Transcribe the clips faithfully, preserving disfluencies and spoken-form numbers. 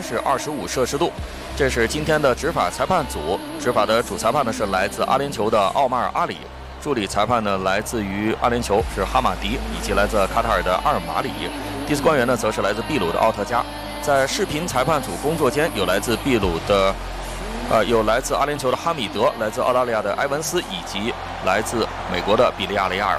是二十五摄氏度。这是今天的执法裁判组，执法的主裁判呢是来自阿联酋的奥马尔·阿里，助理裁判呢来自于阿联酋是哈马迪，以及来自卡塔尔的阿尔马里。第四官员呢则是来自秘鲁的奥特加。在视频裁判组工作间有来自秘鲁的。 呃，有来自阿联酋的哈米德，来自澳大利亚的埃文斯，以及来自美国的比利亚雷亚尔。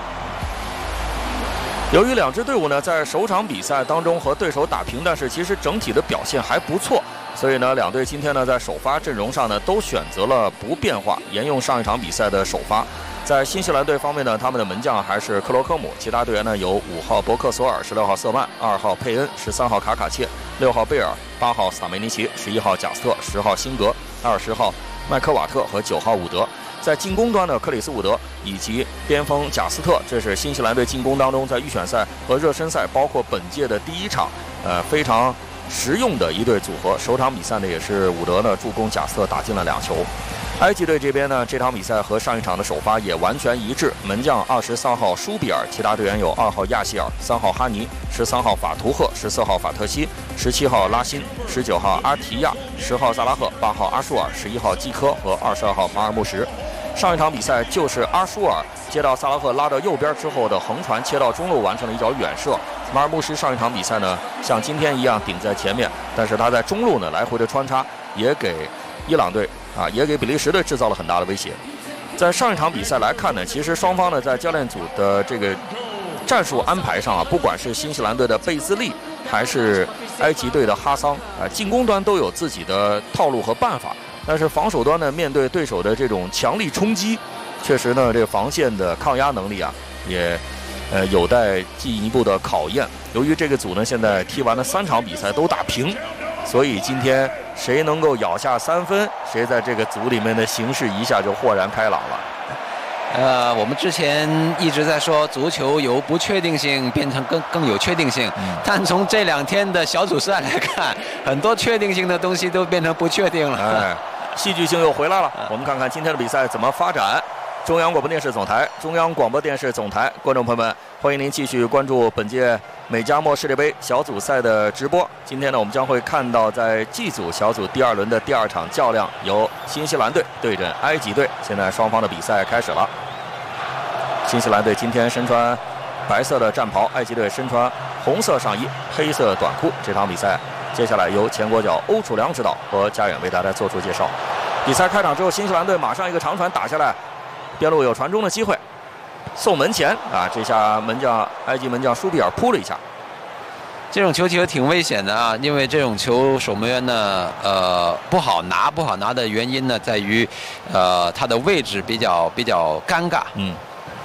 由于两支队伍呢在首场比赛当中和对手打平，但是其实整体的表现还不错，所以呢，两队今天呢在首发阵容上呢都选择了不变化，沿用上一场比赛的首发。 在新西兰队方面呢，他们的门将还是克罗科姆，其他队员呢有五号伯克索尔、十六号瑟曼、二号佩恩、十三号卡卡切、六号贝尔、八号萨梅尼奇、十一号贾斯特、十号辛格、二十号麦克瓦特和九号伍德。在进攻端的克里斯伍德以及边锋贾斯特，这是新西兰队进攻当中在预选赛和热身赛，包括本届的第一场，呃非常实用的一对组合。首场比赛呢也是伍德呢助攻贾斯特打进了两球。 埃及队这边呢，这场比赛和上一场的首发也完全一致。门将二十三号舒比尔，其他队员有二号亚希尔、三号哈尼、十三号法图赫、十四号法特西、十七号拉辛、十九号阿提亚、十号萨拉赫、八号阿舒尔、十一号基科和二十二号马尔穆什。上一场比赛就是阿舒尔接到萨拉赫拉到右边之后的横传切到中路完成了一脚远射。马尔穆什上一场比赛呢，像今天一样顶在前面，但是他在中路呢来回的穿插，也给伊朗队。 啊，也给比利时队制造了很大的威胁。在上一场比赛来看呢，其实双方呢在教练组的这个战术安排上啊，不管是新西兰队的贝兹利，还是埃及队的哈桑啊，进攻端都有自己的套路和办法。但是防守端呢，面对对手的这种强力冲击，确实呢，这个防线的抗压能力啊，也呃有待进一步的考验。由于这个组呢现在踢完了三场比赛都打平。 所以今天谁能够咬下三分，谁在这个组里面的形势一下就豁然开朗了。 呃，我们之前一直在说足球由不确定性变成更更有确定性，嗯、但从这两天的小组赛来看，很多确定性的东西都变成不确定了。 哎，戏剧性又回来了。我们看看今天的比赛怎么发展。 中央广播电视总台，中央广播电视总台，观众朋友们，欢迎您继续关注本届美加墨世界杯小组赛的直播。今天呢，我们将会看到在 G 组小组第二轮的第二场较量，由新西兰队对阵埃及队。现在双方的比赛开始了。新西兰队今天身穿白色的战袍，埃及队身穿红色上衣、黑色短裤。这场比赛接下来由前国脚欧楚良指导和家远为大家做出介绍。比赛开场之后，新西兰队马上一个长传打下来。 边路有传中的机会，送门前啊！这下门将埃及门将舒比尔扑了一下。 这种球其实挺危险的啊，因为这种球守门员呢，呃，不好拿，不好拿的原因呢，在于，呃，他的位置比较比较尴尬。 嗯。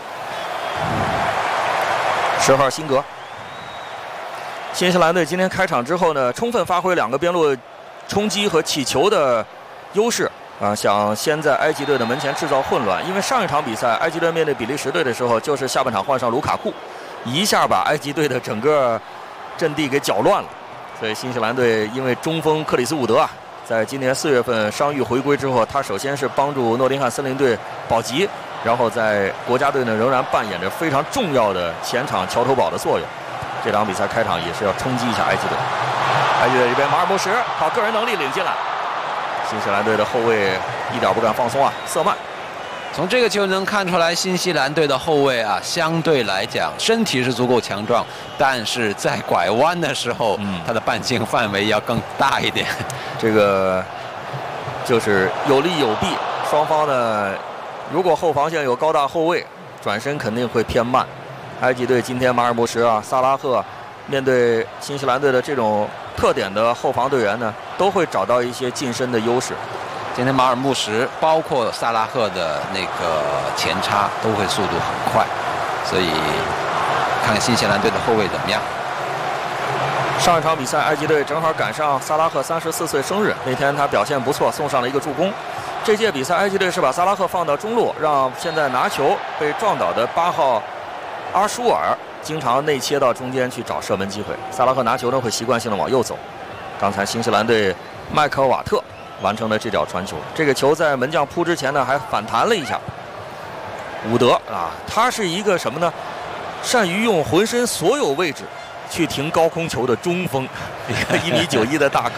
十号辛格。新西兰队今天开场之后呢，充分发挥两个边路冲击和起球的优势。 啊，想先在埃及队的门前制造混乱，因为上一场比赛埃及队面对比利时队的时候，就是下半场换上卢卡库，一下把埃及队的整个阵地给搅乱了。所以新西兰队因为中锋克里斯伍德啊，在今年四月份伤愈回归之后，他首先是帮助诺丁汉森林队保级，然后在国家队呢仍然扮演着非常重要的前场桥头堡的作用。这场比赛开场也是要冲击一下埃及队。埃及队这边马尔穆什靠个人能力领进来。 新西兰队的后卫一点不敢放松啊，瑟曼。 从这个就能看出来，新西兰队的后卫啊，相对来讲身体是足够强壮，但是在拐弯的时候，嗯，他的半径范围要更大一点。 这个就是有利有弊，双方呢，如果后防线有高大后卫，转身肯定会偏慢。埃及队今天马尔穆什啊、萨拉赫，面对新西兰队的这种特点的后防队员呢，都会找到一些近身的优势。 今天马尔穆什包括萨拉赫的那个前插都会速度很快，所以看看新西兰队的后卫怎么样。 上一场比赛，埃及队正好赶上萨拉赫三十四岁生日，那天他表现不错，送上了一个助攻。这届比赛，埃及队是把萨拉赫放到中路，让现在拿球被撞倒的八号阿舒尔经常内切到中间去找射门机会。萨拉赫拿球呢会习惯性的往右走。刚才新西兰队麦克瓦特完成了这脚传球，这个球在门将扑之前呢还反弹了一下。伍德啊，他是一个什么呢？善于用浑身所有位置去停高空球的中锋，一个一米九一的大个。